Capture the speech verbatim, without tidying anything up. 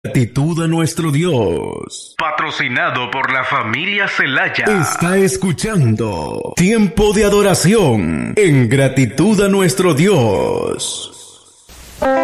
Gratitud a nuestro Dios. Patrocinado por la familia Celaya. Está escuchando Tiempo de Adoración en gratitud a nuestro Dios.